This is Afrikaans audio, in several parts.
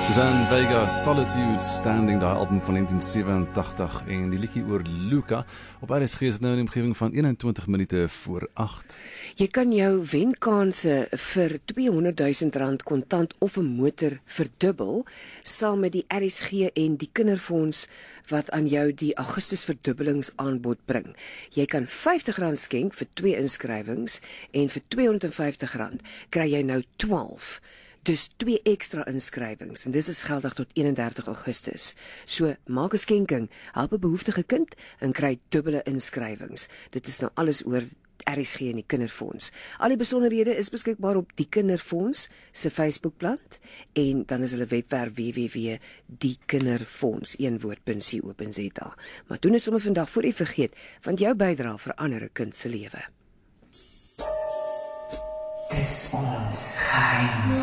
Suzanne Vega, Solitude, Standing, daai album van 1987 en die liedjie oor Luca. Op RSG is nou in die omgewing van 21 minute voor 8. Jy kan jou wenkanse vir R200,000 kontant of 'n motor verdubbel saam met die RSG en die Kinderfonds wat aan jou die Augustus verdubbelingsaanbod bring. Jy kan R50 skenk vir 2 inskrywings en vir R250 kry jy nou 12. Dus 2 ekstra inskrywings en dis is geldig tot 31 Augustus. So, maak 'n skenking, help 'n behoeftige kind en kry dubbele inskrywings. Dit is nou alles oor RSG en die Kinderfonds. Al die besonderhede is beskikbaar op die Kinderfonds se Facebookblad en dan is hulle webwerf www.diekinderfonds.co.za. Maar doen is sommer vandag voor jy vergeet, want jou bydra verander 'n kind se lewe. Dis ons geheim.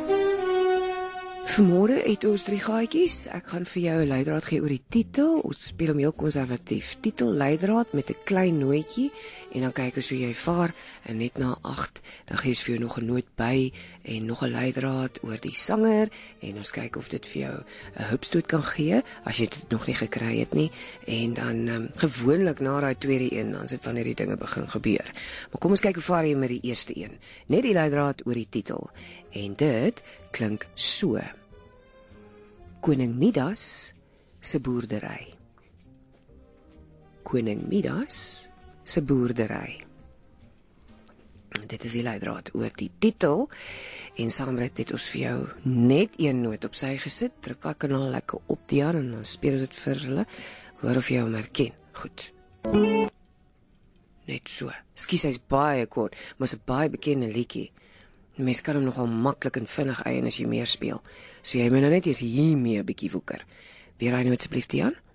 Vanmôre het ons 3 gaatjies. Ek gaan vir jou 'n leidraad gee oor die titel. Ons speel hom heel konservatief. Titel leidraad met 'n klein nootjie en dan kyk ons hoe jy vaar en net na 8 dan gee ons vir jou nog 'n noot by en nog 'n leidraad oor die sanger en ons kyk of dit vir jou 'n hupstoot kan gee as jy dit nog nie gekry het nie en dan gewoonlik na daai tweede een dan sit wanneer die dinge begin gebeur. Maar kom ons kyk hoe vaar jy met die eerste een. Net die leidraad oor die titel en dit klink so. Koning Midas se boerdery. Koning Midas se boerdery. Dit is die leidraad oor die titel en saamrit het ons vir jou net een noot op sy gesit. Druk daai kanaal lekker op die aan en dan speel ons dit vir hulle. Hoor of jy hom herken. Goed. Net so. Skus, hy's baie kort, maar 'n baie bekende liedjie. Mens kan hom nogal maklik en vinnig eien as jy meer speel. So jy moet nou net eers hiermee 'n bietjie woeker. Weer hy nou asseblief die aan.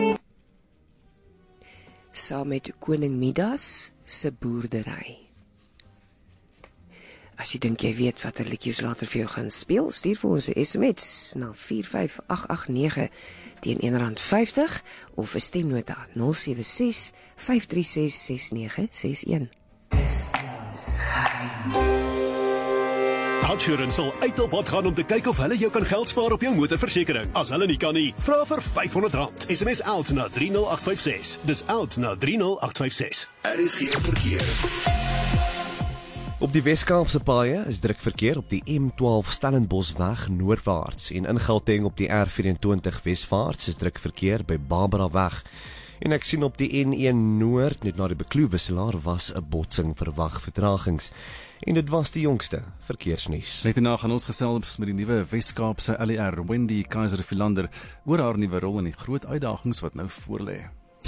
Saam met Koning Midas se boerdery. As jy dink jy weet watter liedjies later vir jou gaan speel, stuur vir ons 'n SMS na 45889 teen R1.50 of 'n stemnota 076 536 6961. Dis ons geheim. Outsurance sal uit op pad gaan om te kyk of hulle jou kan geld spaar op jou motorversekering. As hulle nie kan nie, vra vir R500. SMS out na 30856. Dis out na 30856. RSG verkeer. Op die Wes-Kaapse paaie is druk verkeer op die M12 Stellenbosweg noordwaarts en in Gauteng op die R24 weswaarts is druk verkeer by Baberaweg. En ek sien op die N1 Noord, net na die Bekloe-wisselaar, was 'n botsing, verwag vertragings. En dit was die jongste verkeersnuus. Net hierna gaan ons gesels met die nuwe Wes-Kaapse LER, Wendy Kaiser-Philander, oor haar nuwe rol en die groot uitdagings wat nou voorlê.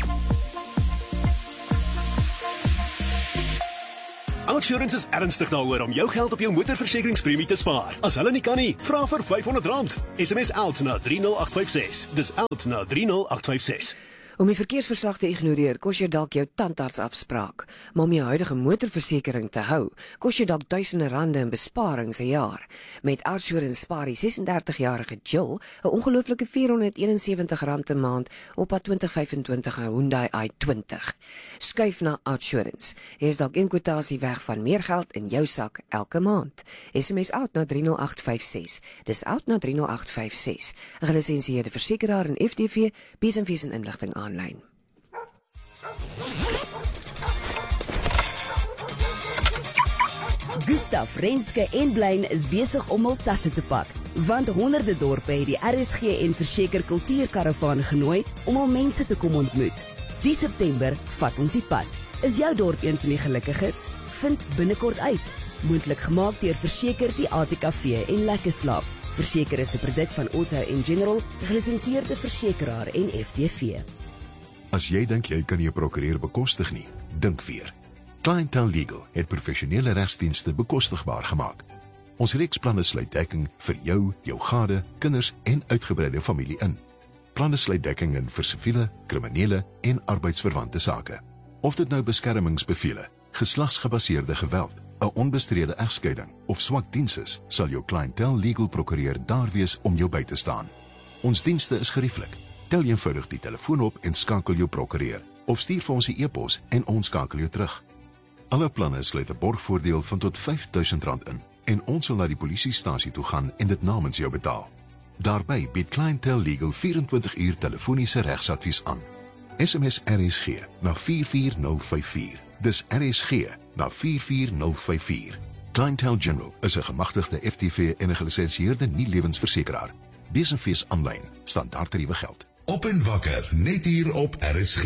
Outsurance is ernstig daaroor om jou geld op jou motorversekeringspremie te spaar. As hulle nie kan nie, vra vir R500. SMS out na 30856. Dis out na 30856. Om die verkeersverslag te ignoreer, kos jy dalk jou tandartsafspraak, maar om jou huidige motorversekering te hou, kos jy dalk R1000 in besparings 'n jaar. Met Outsurance spaar die 36-jarige Jill 'n ongelooflike R471 'n maand op haar 2025 Hyundai i20. Skuif na Outsurance. Jy is dalk 'n kwotasie weg van meer geld in jou sak elke maand. SMS out na 30856. Dis out na 30856. 'n Gelisensieerde versekeraar en FDV, besenfees en inligting aanlyn. Gustav, Renske en Blyn is besig om hul tasse te pak, want honderde dorpe het die RSG en Verseker Kultuurkaravaan genooi om al mense te kom ontmoet. Die September vat ons die pad. Is jou dorp een van die gelukkiges? Vind binnekort uit. Moontlik gemaak deur Verseker die ATKV en Lekker Slaap. Verseker is 'n produk van Otto & General, gelisensieerde versekeraar en FDV. As jy dink jy kan nie 'n prokureur bekostig nie, dink weer. Clientele Legal het professionele regsdienste bekostigbaar gemaak. Ons reeksplanne sluit dekking vir jou, jou gade, kinders en uitgebreide familie in. Planne sluit dekking in vir siviele, kriminele en arbeidsverwante sake. Of dit nou beskermingsbevele, geslagsgebaseerde geweld, 'n onbestrede egskeiding of swak diens is, sal jou Clientele Legal prokureur daar wees om jou by te staan. Ons dienste is gerieflik. Tel eenvoudig die telefoon op en skakel jou prokureur, of stuur vir ons 'n e-pos en ons skakel jou terug. Alle planne sluit 'n borgvoordeel van tot R5000 in en ons sal na die polisiestasie toe gaan en dit namens jou betaal. Daarbij bied Clientele Legal 24 uur telefoniese regsadvies aan. SMS RSG na 44054. Dis RSG na 44054. Clientele General is 'n gemagtigde FTV en 'n gelisensieerde nie-lewensversekeraar. Besenfees aanlyn, standaardtariewe geld. Op en wakker, net hier op RSG.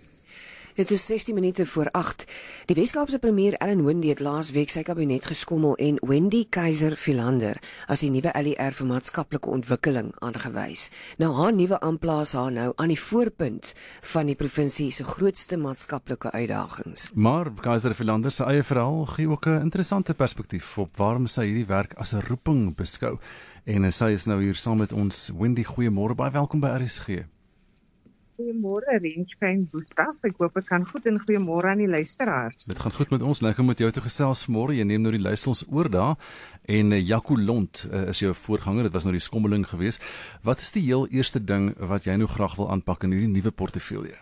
Dit is 16 minute voor 8. Die Weskaapse premier Ellen Wendy het laasweek sy kabinet geskommel en Wendy Keiser-Philander as die nuwe LER vir maatskaplike ontwikkeling aangewys. Nou haar nuwe amp plaas haar nou aan die voorpunt van die provinsie se grootste maatskaplike uitdagings. Maar Keiser-Philander se eie verhaal gee ook 'n interessante perspektief op waarom sy hierdie werk as 'n roeping beskou. En sy is nou hier saam met ons. Wendy, goeiemôre, baie welkom by RSG. Goeiemôre Renske en Gustaf, ek hoop dit gaan goed en goeiemôre aan die luisteraars. Dit gaan goed met ons, lekker met jou te gesels vanmôre. Jy neem nou die luisters oor daar en Jaco Lont is jou voorganger, dit was nou die skommeling geweest. Wat is die heel eerste ding wat jy nou graag wil aanpak in hierdie nuwe portefeulje?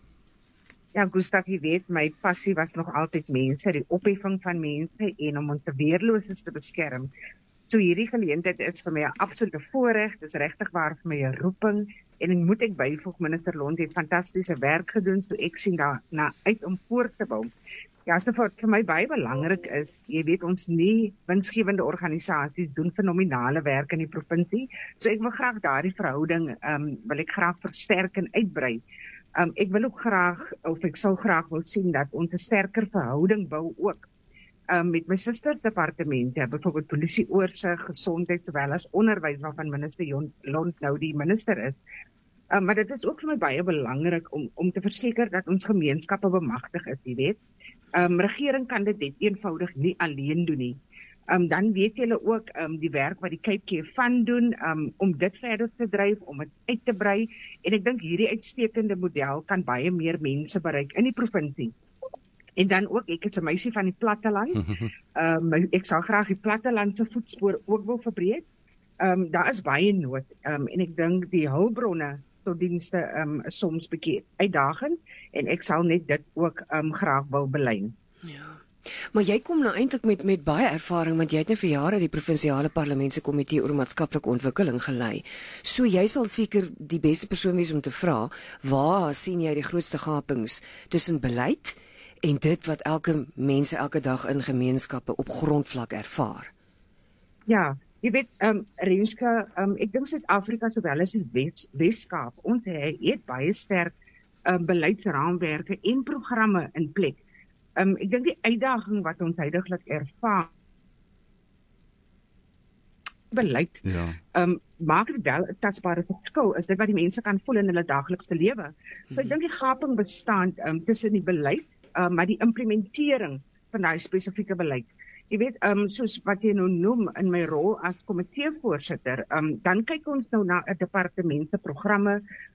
Ja, Gustaf, jy weet, my passie was nog altyd mense, die opheffing van mense en om ons weerloses te beskerm. So hierdie geleentheid is vir my 'n absolute voorreg, dit is regtig waar vir my 'n roeping en moet ek byvoeg, minister Lont het fantastiese werk gedoen, so ek sien daarna uit om voort te bou. Ja, so vir my baie belangrik is, jy weet ons nie winsgewende organisasies doen fenominale werk in die provinsie, so ek wil graag daardie verhouding wil ek graag versterk en uitbrei. Ek wil ook graag, of ek sou graag wil sien dat ons 'n sterker verhouding bou ook met my susterdepartemente, byvoorbeeld polisie oorsig, gesondheid sowel as onderwys waarvan minister Lont nou die minister is. Maar dit is ook vir my baie belangrik om te verseker dat ons gemeenskappe bemagtig is, jy weet. Regering kan dit net eenvoudig nie alleen doen nie. Dan weet julle ook die werk wat die Cape Care Fund doen om dit verder te dryf, om dit uit te brei en ek dink hierdie uitstekende model kan baie meer mense bereik in die provinsie. En dan ook, ek is 'n meisie van die platteland. Ek sal graag die plattelandse voetspoor ook wil verbreek. Daar is baie nood en ek dink die hulpbronne tot dienste is soms bietjie uitdagend en ek sal net dit ook graag wil belyn. Ja. Maar jy kom nou eintlik met baie ervaring want jy het nou vir jare die provinsiale parlement se komitee oor maatskaplike ontwikkeling gelei. So jy sal seker die beste persoon wees om te vra, waar sien jy die grootste gapings tussen beleid en dit wat mense elke dag in gemeenskappe op grondvlak ervaar? Ja, jy weet, Renske, ek dink Suid-Afrika sowel as die Weskaap, ons het baie sterk beleidsraamwerke en programme in plek. Ek dink die uitdaging wat ons huidiglik ervaar, beleid, maak dit wel 'n tasbare verskil, is dit wat die mense kan voel in hulle daaglikse lewe. So ek dink die gaping bestaan tussen die beleid, maar die implementering van daai spesifieke beleid. Jy weet, soos wat jy nou noem in my rol as komiteevoorsitter, dan kyk ons nou na 'n departement se programme,